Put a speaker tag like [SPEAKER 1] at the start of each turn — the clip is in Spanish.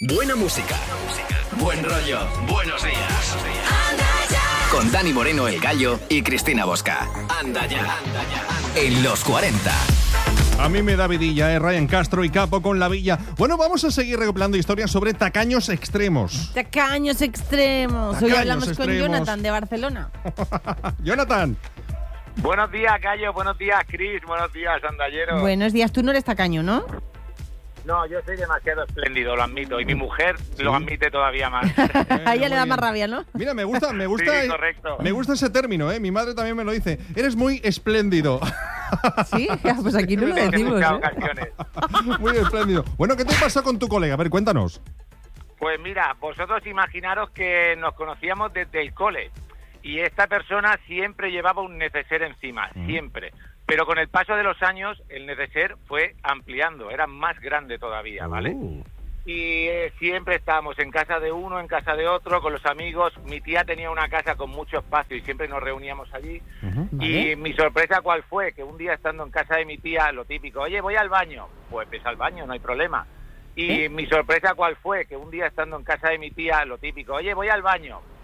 [SPEAKER 1] Buena música. Buen rollo. Buenos días. Con Dani Moreno, el Gallo, y Cristina Bosca. Anda ya. En los 40.
[SPEAKER 2] A mí me da vidilla, Ryan Castro y Capo con La Villa. Bueno, vamos a seguir recopilando historias sobre tacaños extremos.
[SPEAKER 3] Tacaños extremos. Hoy hablamos con Jonathan de Barcelona.
[SPEAKER 2] Jonathan.
[SPEAKER 4] Buenos días, Gallo. Buenos días, Cris. Buenos días, Andallero.
[SPEAKER 3] Buenos días. Tú no eres tacaño, ¿no?
[SPEAKER 4] No, yo soy demasiado espléndido, lo admito. Y mi mujer lo admite todavía más.
[SPEAKER 3] A ella le da más rabia, ¿no?
[SPEAKER 2] Mira, me gusta,
[SPEAKER 4] Sí, correcto.
[SPEAKER 2] Me gusta ese término, ¿eh? Mi madre también me lo dice. Eres muy espléndido.
[SPEAKER 3] Sí, pues aquí no lo decimos,
[SPEAKER 4] En muchas
[SPEAKER 3] ¿eh?
[SPEAKER 4] ocasiones.
[SPEAKER 2] Muy espléndido. Bueno, ¿qué te pasó con tu colega? A ver, cuéntanos.
[SPEAKER 4] Pues mira, vosotros imaginaros que nos conocíamos desde el cole. Y esta persona siempre llevaba un neceser encima, siempre. Pero con el paso de los años, el neceser fue ampliando, era más grande todavía, ¿vale? Y siempre estábamos en casa de uno, en casa de otro, con los amigos. Mi tía tenía una casa con mucho espacio y siempre nos reuníamos allí.
[SPEAKER 3] ¿Vale?
[SPEAKER 4] Y mi sorpresa, ¿cuál fue? Que un día estando en casa de mi tía, lo típico, oye, voy al baño. Pues ves al baño, no hay problema. Y mi sorpresa, ¿cuál fue? Que un día estando en casa de mi tía, lo típico, oye, voy al baño.